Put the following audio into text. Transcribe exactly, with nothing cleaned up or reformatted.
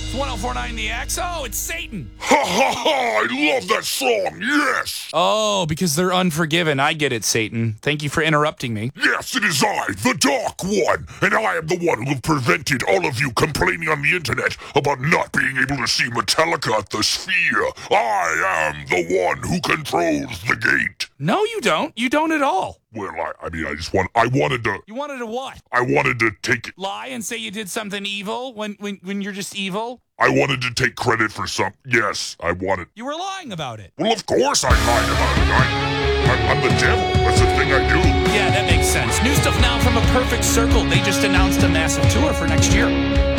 It's one oh four point nine The X. Oh, it's Satan. Ha ha ha! I love that song, yes! Oh, because they're unforgiven. I get it, Satan. Thank you for interrupting me. Yes, it is I, the Dark One, and I am the one who have prevented all of you complaining on the internet about not being able to see Metallica at the Sphere. I am the one who controls the gate. No, you don't. You don't at all. Well, I, I mean, I just want, I wanted to, You wanted to what? I wanted to take, Lie and say you did something evil when, when, when you're just evil? I wanted to take credit for some, yes, I wanted. You were lying about it. Well, of course I lied about it. I, I, I'm the devil. That's the thing I do. Yeah, that makes sense. New stuff now from A Perfect Circle. They just announced a massive tour for next year.